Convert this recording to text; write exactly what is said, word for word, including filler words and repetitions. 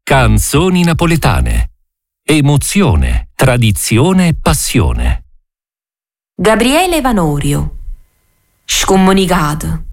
Canzoni napoletane. Emozione, tradizione e passione. Gabriele Vanorio. Scomunicato.